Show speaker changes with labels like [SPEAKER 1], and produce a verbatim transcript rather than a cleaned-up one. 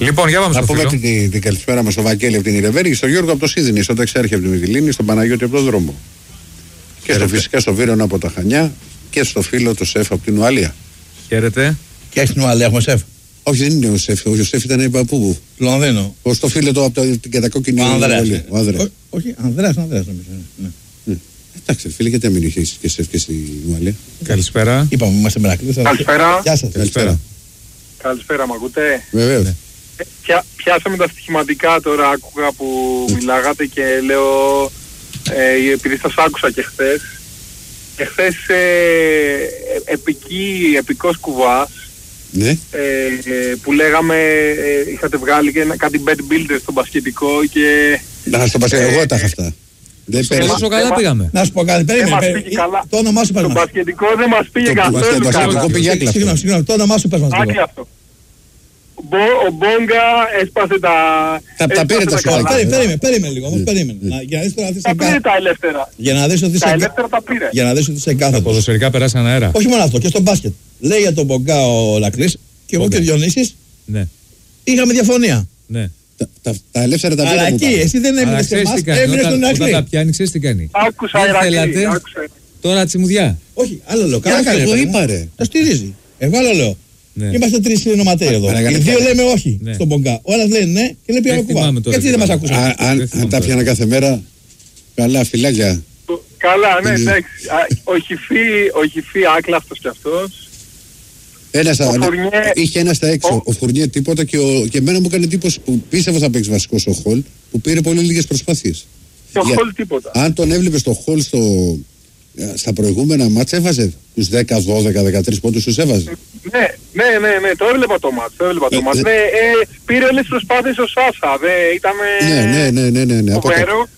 [SPEAKER 1] Λοιπόν, για πάμε στο φίλο.
[SPEAKER 2] Να πούμε την, την καλησπέρα μας στο Βαγγέλη από την Ιρεβέργη, στον Γιώργο από το Σίδνεϊ, στον Ταξιάρχη από τη Μυτιλήνη, στον Παναγιώτη από τον δρόμο. Και στο, φυσικά στο Βίρονα από τα Χανιά και στο φίλο του Σεφ από την Ουαλία.
[SPEAKER 1] Χαίρετε.
[SPEAKER 3] Και στην Ουαλία έχουμε Σεφ.
[SPEAKER 2] Όχι, δεν είναι ο Σεφ. Ο Σεφ ήταν παππού.
[SPEAKER 3] Λονδίνο.
[SPEAKER 2] Ο στο φίλο του από την κατακόκκινη
[SPEAKER 3] Ουαλία.
[SPEAKER 2] Ο Ανδρέας.
[SPEAKER 3] Όχι, Ανδρέας, Ανδρέας νομίζω. Ναι.
[SPEAKER 2] Ναι. Εντάξει, φίλε, γιατί να μην είχε και Σεφ και στην Ουαλία.
[SPEAKER 1] Καλησπέρα.
[SPEAKER 3] Είπαμε, είμαστε μερακλείς.
[SPEAKER 4] Καλησπέρα.
[SPEAKER 3] Γεια σας.
[SPEAKER 2] Καλησπέρα.
[SPEAKER 4] Καλησπέρα, μ' ακούτε?
[SPEAKER 2] Βεβαίως.
[SPEAKER 1] Ναι.
[SPEAKER 4] Ε, πια, πιάσαμε τα στοιχηματικά τώρα, άκουγα που μιλάγατε και λέω, ε, επειδή σας άκουσα και χθες, και χθες ε, επική, επικός κουβάς,
[SPEAKER 2] Ναι.
[SPEAKER 4] ε, ε, που λέγαμε, ε, είχατε βγάλει και ένα, κάτι bed builder στο μπασκετικό και...
[SPEAKER 2] Να, στο μπασκετικό, εγώ τα είχα αυτά. Δεν
[SPEAKER 1] Πέρασε
[SPEAKER 2] πέρασε.
[SPEAKER 1] καλά πήγαμε.
[SPEAKER 3] Να σου πω κάτι,
[SPEAKER 4] Δεν
[SPEAKER 3] περίμενε.
[SPEAKER 4] μας
[SPEAKER 3] περίμενε.
[SPEAKER 4] πήγε καλά.
[SPEAKER 3] Το όνομά σου πες
[SPEAKER 4] Το
[SPEAKER 3] μας.
[SPEAKER 4] μπασκετικό δεν μας πήγε
[SPEAKER 2] Το
[SPEAKER 4] καθόλου
[SPEAKER 2] μπασκετικό
[SPEAKER 4] καλά.
[SPEAKER 2] πήγε άκλαστο.
[SPEAKER 3] Συγγνώμη, συγγνώμη, το όνομά σου πες μας. λίγο.
[SPEAKER 4] Άκλαστο. Μπο- Ο Μπόγκα έσπασε τα...
[SPEAKER 2] Τα- τα
[SPEAKER 4] έσπασε
[SPEAKER 2] πήρε τα
[SPEAKER 4] καλά.
[SPEAKER 2] σκαλάκια.
[SPEAKER 3] Περίμενε, περίμενε, περίμενε λίγο, όμως περίμενε. Να- Για να δεις τώρα ότι
[SPEAKER 4] Τα
[SPEAKER 3] είσαι
[SPEAKER 4] πήρε
[SPEAKER 3] κα-
[SPEAKER 4] τα ελεύθερα.
[SPEAKER 3] για να δεις ότι
[SPEAKER 4] Τα
[SPEAKER 3] είσαι
[SPEAKER 4] ελεύθερα τα πήρε.
[SPEAKER 3] για να δεις ότι είσαι
[SPEAKER 1] Τα
[SPEAKER 3] κάθετος.
[SPEAKER 1] ποδοσφαιρικά περάσαν αέρα.
[SPEAKER 3] Όχι μόνο αυτό, και στο μπάσκετ. Λέει για τον Μπογκά ο Λακλής και εγώ
[SPEAKER 1] Μπογκά.
[SPEAKER 3] και ο Διονύσης
[SPEAKER 1] Ναι,
[SPEAKER 3] είχαμε διαφωνία.
[SPEAKER 1] ναι.
[SPEAKER 2] Τα- τα- Τα ελεύθερα τα
[SPEAKER 3] Αλλά
[SPEAKER 2] πήρα μου
[SPEAKER 3] εκεί
[SPEAKER 2] πάλι.
[SPEAKER 3] εσύ δεν
[SPEAKER 1] Αλλά
[SPEAKER 3] έμεινες σε
[SPEAKER 1] ξέρεις
[SPEAKER 3] εμάς,
[SPEAKER 1] τι κάνει.
[SPEAKER 3] έμεινες
[SPEAKER 1] Όταν,
[SPEAKER 3] στον
[SPEAKER 1] όταν τα
[SPEAKER 3] Ηρακλή.
[SPEAKER 1] πιάνει, ξέρεις τι κάνει.
[SPEAKER 4] Άκουσα
[SPEAKER 1] Δεν
[SPEAKER 4] Ηρακλή,
[SPEAKER 1] θέλατε.
[SPEAKER 4] άκουσα.
[SPEAKER 1] Τώρα τσιμουδιά.
[SPEAKER 3] Όχι, άλλο λέω. Καλά
[SPEAKER 2] αυτό
[SPEAKER 3] κάνει.
[SPEAKER 2] εγώ
[SPEAKER 3] ρε παιδί μου.
[SPEAKER 2] είπα, ρε.
[SPEAKER 3] Τα στηρίζει. Εγώ άλλο λέω.
[SPEAKER 1] Ναι.
[SPEAKER 3] Είμαστε τρεις συνωματέοι εδώ.
[SPEAKER 2] Παρακαλώ.
[SPEAKER 3] Οι δύο λέμε όχι
[SPEAKER 1] Ναι.
[SPEAKER 3] στον Μπογκά. Ο ένας λέει ναι και λέει πήγαμε
[SPEAKER 1] Δεν
[SPEAKER 3] κουβά.
[SPEAKER 1] θυμάμαι τώρα
[SPEAKER 3] Γιατί
[SPEAKER 1] τι
[SPEAKER 3] δεν μας
[SPEAKER 1] είπαμε.
[SPEAKER 3] ακούσατε.
[SPEAKER 2] Α, αν-
[SPEAKER 1] Δεν θυμάμαι
[SPEAKER 2] Αν τα
[SPEAKER 1] τώρα.
[SPEAKER 2] πιάνα κάθε μέρα, καλά, φυλάκια.
[SPEAKER 4] Καλά, ναι,
[SPEAKER 2] Είναι-
[SPEAKER 4] εντάξει. Α, Ο Χιφί, ο Χιφί άκλαυτος κι αυτός.
[SPEAKER 2] Ένας,
[SPEAKER 4] Ο
[SPEAKER 2] α,
[SPEAKER 4] Φουρνιέ-
[SPEAKER 2] είχε ένα στα έξω.
[SPEAKER 4] Ο-
[SPEAKER 2] Ο Φουρνιέ τίποτα και, ο, και εμένα μου έκανε εντύπωση που πίστευα θα παίξει βασικό στο Χολ που πήρε πολύ λίγες προσπάθειες.
[SPEAKER 4] Και ο
[SPEAKER 2] Για-
[SPEAKER 4] Χολ τίποτα.
[SPEAKER 2] Αν τον έβλεπε στο Χολ στο, στα προηγούμενα μάτς έβαζε τους δέκα, δώδεκα, δεκατρείς πόντους τους έβαζε.
[SPEAKER 4] Ναι, ναι, ναι, ναι, το έβλεπα το μάτς, το έβλεπα το
[SPEAKER 2] Ε,
[SPEAKER 4] μάτς.
[SPEAKER 2] ε,
[SPEAKER 4] Ναι, ε, πήρε όλες τις προσπάθειες ο Σάσα, δε, ήταν
[SPEAKER 2] Ναι, ναι, ναι, ναι, ναι, ναι. Από τα-
[SPEAKER 4] φοβερό.